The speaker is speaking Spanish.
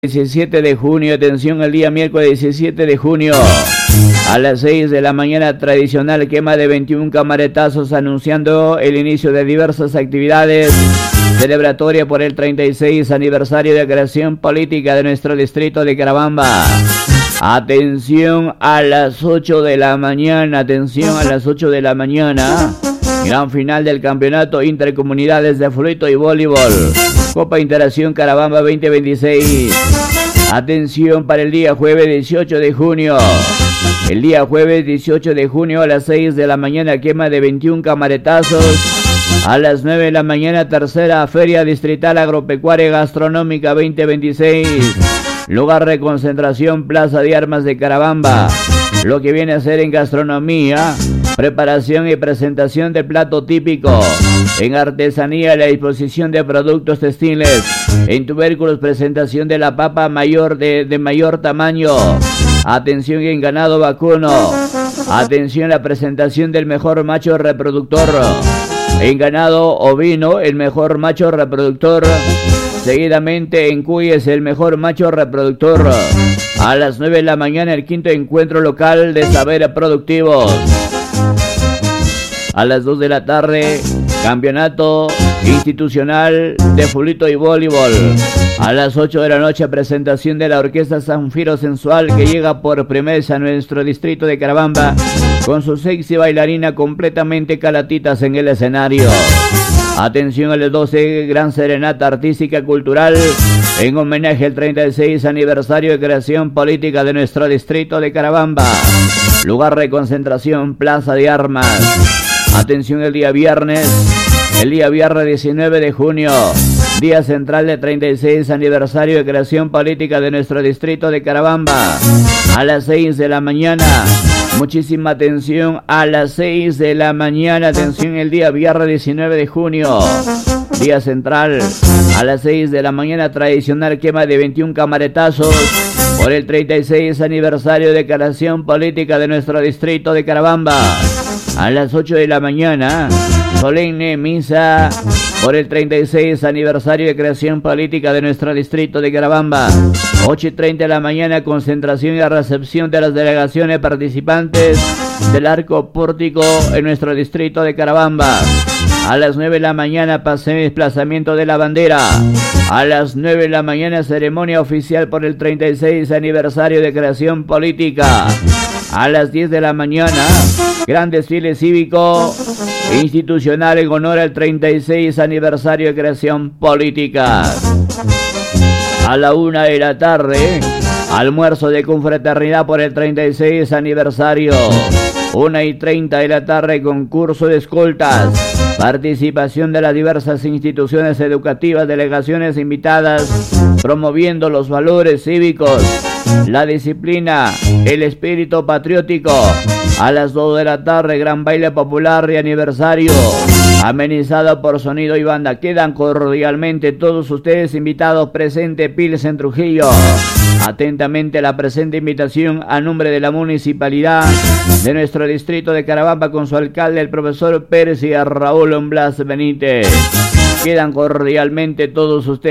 17 de junio, atención, el día miércoles 17 de junio a las 6 de la mañana, tradicional quema de 21 camaretazos anunciando el inicio de diversas actividades celebratorias por el 36 aniversario de creación política de nuestro distrito de Carabamba. Atención a las 8 de la mañana, atención a las 8 de la mañana, gran final del campeonato intercomunidades de fútbol y voleibol, Copa Interacción Carabamba 2026. Atención para el día jueves 18 de junio. El día jueves 18 de junio a las 6 de la mañana, quema de 21 camaretazos. A las 9 de la mañana, tercera Feria Distrital Agropecuaria y Gastronómica 2026. Lugar de concentración, Plaza de Armas de Carabamba. Lo que viene a ser en gastronomía, preparación y presentación de plato típico. En artesanía, la disposición de productos textiles. En tubérculos, presentación de la papa mayor de mayor tamaño. Atención en ganado vacuno. Atención, la presentación del mejor macho reproductor. En ganado ovino, el mejor macho reproductor. Seguidamente en cuyes, el mejor macho reproductor. A las 9 de la mañana, el quinto encuentro local de saberes productivos. A las 2 de la tarde, campeonato institucional de fútbol y voleibol. A las 8 de la noche, presentación de la orquesta Zanfiro Sensual, que llega por primera vez a nuestro distrito de Carabamba con su sexy bailarina completamente calatitas en el escenario. Atención a las 12, gran serenata artística cultural en homenaje al 36 aniversario de creación política de nuestro distrito de Carabamba. Lugar de concentración, Plaza de Armas. Atención el día viernes 19 de junio, día central del 36 aniversario de creación política de nuestro distrito de Carabamba. A las 6 de la mañana, muchísima atención, a las 6 de la mañana, atención el día viernes 19 de junio, día central, a las 6 de la mañana, tradicional quema de 21 camaretazos por el 36 aniversario de creación política de nuestro distrito de Carabamba. A las 8 de la mañana, solemne misa por el 36 aniversario de creación política de nuestro distrito de Carabamba. 8:30 de la mañana, concentración y recepción de las delegaciones participantes del arco pórtico en nuestro distrito de Carabamba. A las 9 de la mañana, paseo y desplazamiento de la bandera. A las 9 de la mañana, ceremonia oficial por el 36 aniversario de creación política. A las 10 de la mañana, gran desfile cívico institucional en honor al 36 aniversario de creación política. A la 1 de la tarde, almuerzo de confraternidad por el 36 aniversario. 1:30 de la tarde, concurso de escoltas. Participación de las diversas instituciones educativas, delegaciones invitadas, promoviendo los valores cívicos, la disciplina, el espíritu patriótico. A las 2 de la tarde, gran baile popular de aniversario, amenizado por sonido y banda. Quedan cordialmente todos ustedes invitados presentes, Pilsen Trujillo. Atentamente la presente invitación a nombre de la municipalidad de nuestro distrito de Carabamba con su alcalde, el profesor Pérez y a Raúl Blas Benítez. Quedan cordialmente todos ustedes